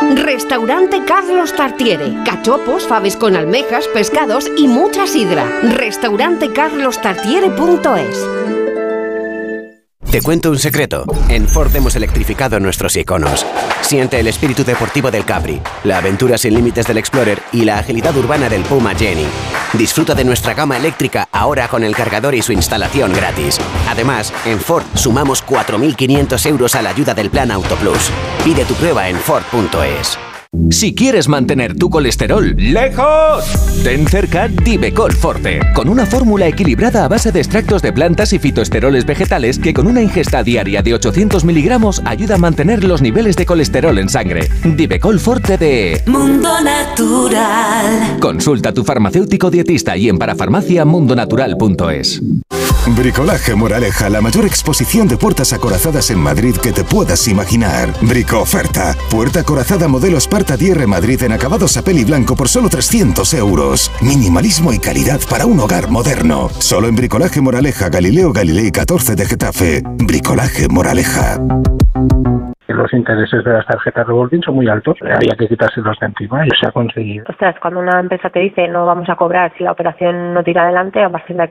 Restaurante Carlos Tartiere. Cachopos, faves con almejas, pescados y mucha sidra. Restaurantecarlostartiere.es. Te cuento un secreto. En Ford hemos electrificado nuestros iconos. Siente el espíritu deportivo del Capri, la aventura sin límites del Explorer y la agilidad urbana del Puma Jenny. Disfruta de nuestra gama eléctrica ahora con el cargador y su instalación gratis. Además, en Ford sumamos 4.500 euros a la ayuda del Plan Auto Plus. Pide tu prueba en Ford.es. Si quieres mantener tu colesterol lejos, ten cerca Divecol Forte, con una fórmula equilibrada a base de extractos de plantas y fitoesteroles vegetales que con una ingesta diaria de 800 miligramos ayuda a mantener los niveles de colesterol en sangre. Divecol Forte de Mundo Natural. Consulta a tu farmacéutico dietista y en parafarmaciamundonatural.es. Bricolaje Moraleja, la mayor exposición de puertas acorazadas en Madrid que te puedas imaginar. Brico-oferta. Puerta acorazada modelo Sparta DR Madrid en acabados a peli blanco por solo 300 euros. Minimalismo y calidad para un hogar moderno. Solo en Bricolaje Moraleja, Galileo Galilei 14 de Getafe. Bricolaje Moraleja. Los intereses de las tarjetas revolving son muy altos, había que quitárselos de encima y se ha conseguido. Ostras, cuando una empresa te dice no vamos a cobrar si la operación no tira adelante, a partir de aquí